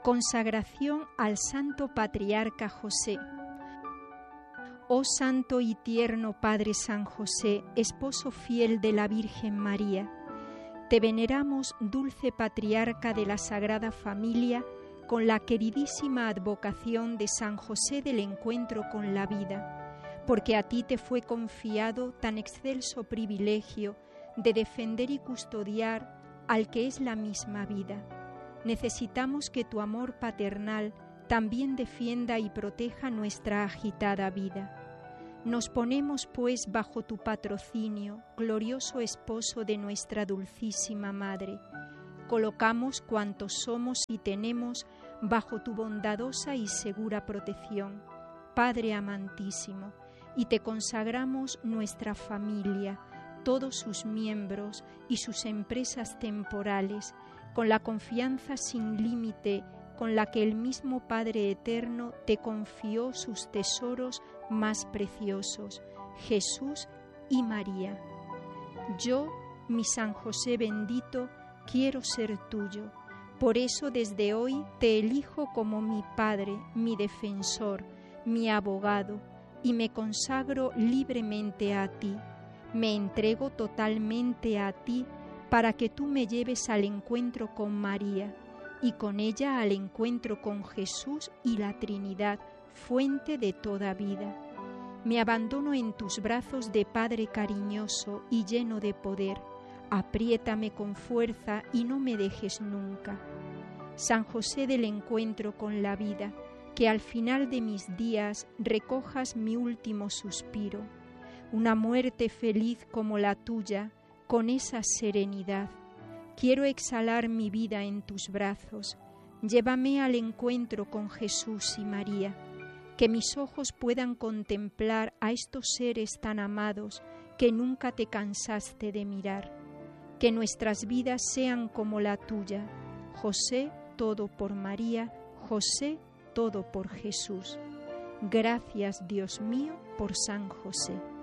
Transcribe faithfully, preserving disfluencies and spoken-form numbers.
Consagración al Santo Patriarca José. Oh Santo y tierno Padre San José, esposo fiel de la Virgen María, te veneramos, dulce Patriarca de la Sagrada Familia, con la queridísima advocación de San José del Encuentro con la Vida, porque a ti te fue confiado tan excelso privilegio de defender y custodiar al que es la misma vida. Necesitamos que tu amor paternal también defienda y proteja nuestra agitada vida. Nos ponemos, pues, bajo tu patrocinio, glorioso esposo de nuestra dulcísima Madre. Colocamos cuantos somos y tenemos bajo tu bondadosa y segura protección, Padre amantísimo, y te consagramos nuestra familia, todos sus miembros y sus empresas temporales, con la confianza sin límite con la que el mismo Padre Eterno te confió sus tesoros más preciosos, Jesús y María. Yo, mi San José bendito, quiero ser tuyo. Por eso desde hoy te elijo como mi Padre, mi defensor, mi abogado, y me consagro libremente a ti. Me entrego totalmente a ti para que tú me lleves al encuentro con María y con ella al encuentro con Jesús y la Trinidad, fuente de toda vida. Me abandono en tus brazos de Padre cariñoso y lleno de poder. Apriétame con fuerza y no me dejes nunca. San José del Encuentro con la Vida, que al final de mis días recojas mi último suspiro, una muerte feliz como la tuya, con esa serenidad. Quiero exhalar mi vida en tus brazos. Llévame al encuentro con Jesús y María, que mis ojos puedan contemplar a estos seres tan amados que nunca te cansaste de mirar. Que nuestras vidas sean como la tuya. José, todo por María. José, todo por Jesús. Gracias, Dios mío, por San José.